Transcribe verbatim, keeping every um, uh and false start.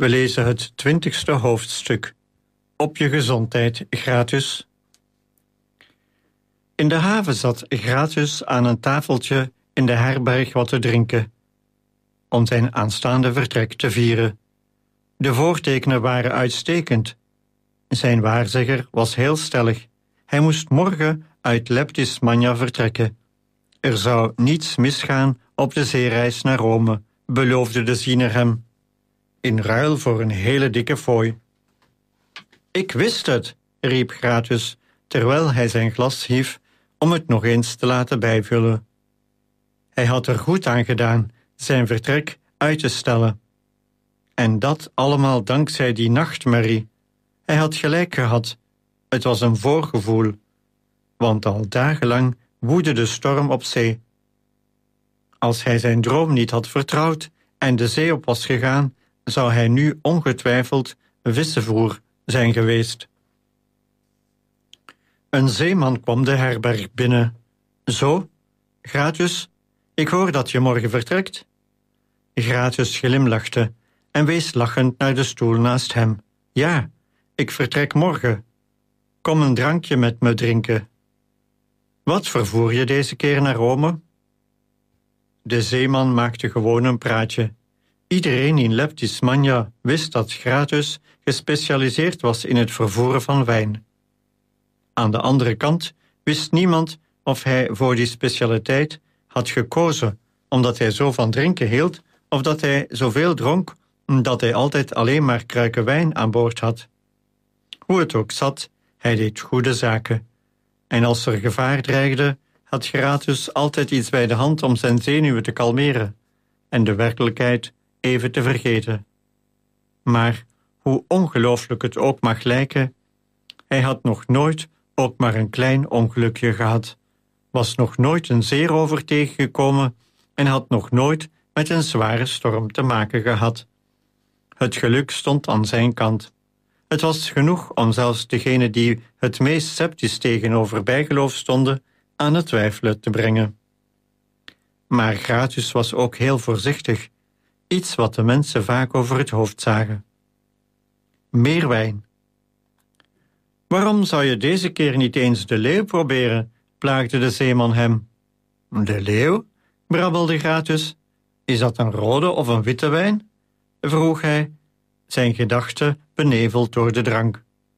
We lezen het twintigste hoofdstuk. Op je gezondheid, Gratus. In de haven zat Gratus aan een tafeltje in de herberg wat te drinken, om zijn aanstaande vertrek te vieren. De voortekenen waren uitstekend. Zijn waarzegger was heel stellig. Hij moest morgen uit Leptis Magna vertrekken. Er zou niets misgaan op de zeereis naar Rome, beloofde de ziener hem, in ruil voor een hele dikke fooi. Ik wist het, riep Gratus, terwijl hij zijn glas hief om het nog eens te laten bijvullen. Hij had er goed aan gedaan zijn vertrek uit te stellen. En dat allemaal dankzij die nachtmerrie. Hij had gelijk gehad. Het was een voorgevoel. Want al dagenlang woedde de storm op zee. Als hij zijn droom niet had vertrouwd en de zee op was gegaan, zou hij nu ongetwijfeld vissenvoer zijn geweest. Een zeeman kwam de herberg binnen. Zo, Gratus, ik hoor dat je morgen vertrekt. Gratus glimlachte en wees lachend naar de stoel naast hem. Ja, ik vertrek morgen. Kom een drankje met me drinken. Wat vervoer je deze keer naar Rome? De zeeman maakte gewoon een praatje. Iedereen in Leptis Magna wist dat Gratus gespecialiseerd was in het vervoeren van wijn. Aan de andere kant wist niemand of hij voor die specialiteit had gekozen omdat hij zo van drinken hield of dat hij zoveel dronk dat hij altijd alleen maar kruiken wijn aan boord had. Hoe het ook zat, hij deed goede zaken. En als er gevaar dreigde, had Gratus altijd iets bij de hand om zijn zenuwen te kalmeren en de werkelijkheid even te vergeten. Maar hoe ongelooflijk het ook mag lijken, hij had nog nooit ook maar een klein ongelukje gehad, was nog nooit een zeerover tegengekomen en had nog nooit met een zware storm te maken gehad. Het geluk stond aan zijn kant. Het was genoeg om zelfs degenen die het meest sceptisch tegenover bijgeloof stonden aan het twijfelen te brengen. Maar Gratus was ook heel voorzichtig, iets wat de mensen vaak over het hoofd zagen. Meer wijn. Waarom zou je deze keer niet eens de leeuw proberen, plaagde de zeeman hem. De leeuw? Brabbelde Gratus. Is dat een rode of een witte wijn? Vroeg hij, zijn gedachten beneveld door de drank.